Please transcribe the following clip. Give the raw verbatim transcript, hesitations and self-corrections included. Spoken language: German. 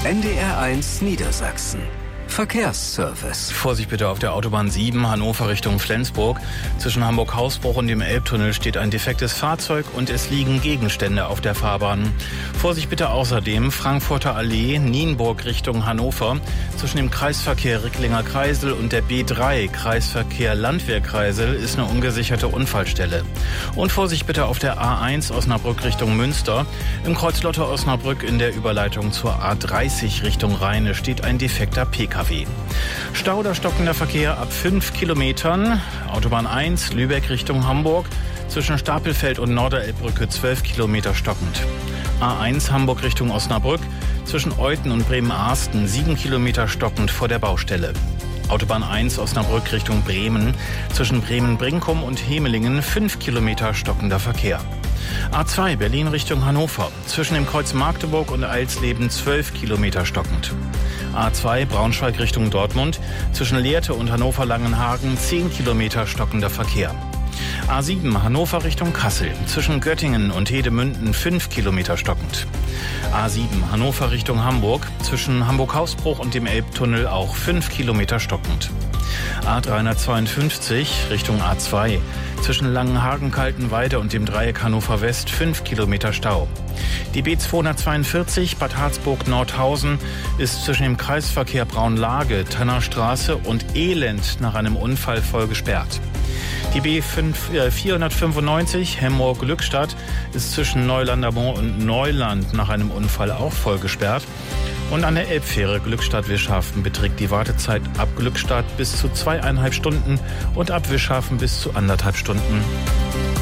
N D R eins Niedersachsen. Verkehrsservice. Vorsicht bitte auf der Autobahn sieben, Hannover Richtung Flensburg. Zwischen Hamburg-Hausbruch und dem Elbtunnel steht ein defektes Fahrzeug und es liegen Gegenstände auf der Fahrbahn. Vorsicht bitte außerdem Frankfurter Allee, Nienburg Richtung Hannover. Zwischen dem Kreisverkehr Ricklinger Kreisel und der B drei, Kreisverkehr Landwehr-Kreisel, ist eine ungesicherte Unfallstelle. Und Vorsicht bitte auf der A eins Osnabrück Richtung Münster. Im Kreuz Lotte-Osnabrück in der Überleitung zur A dreißig Richtung Rheine steht ein defekter P K W. Stau oder stockender Verkehr ab fünf Kilometern. Autobahn eins, Lübeck Richtung Hamburg. Zwischen Stapelfeld und Norderelbbrücke zwölf Kilometer stockend. A eins Hamburg Richtung Osnabrück. Zwischen Euthen und Bremen-Arsten sieben Kilometer stockend vor der Baustelle. Autobahn eins Osnabrück Richtung Bremen. Zwischen Bremen-Brinkum und Hemelingen fünf Kilometer stockender Verkehr. A zwei Berlin Richtung Hannover. Zwischen dem Kreuz Magdeburg und Eilsleben zwölf Kilometer stockend. A zwei Braunschweig Richtung Dortmund. Zwischen Lehrte und Hannover-Langenhagen zehn Kilometer stockender Verkehr. A sieben Hannover Richtung Kassel. Zwischen Göttingen und Hedemünden fünf Kilometer stockend. A sieben Hannover Richtung Hamburg. Zwischen Hamburg-Hausbruch und dem Elbtunnel auch fünf Kilometer stockend. A dreihundertzweiundfünfzig Richtung A zwei. Zwischen Langenhagen-Kaltenweide und dem Dreieck Hannover West fünf Kilometer Stau. Die B zweihundertzweiundvierzig Bad Harzburg-Nordhausen ist zwischen dem Kreisverkehr Braunlage, Tannerstraße und Elend nach einem Unfall voll gesperrt. Die B vierhundertfünfundneunzig Hemmoor-Glückstadt ist zwischen Neulandermont und Neuland nach einem Unfall auch voll gesperrt. Und an der Elbfähre Glückstadt-Wischhafen beträgt die Wartezeit ab Glückstadt bis zu zweieinhalb Stunden und ab Wischhafen bis zu anderthalb Stunden.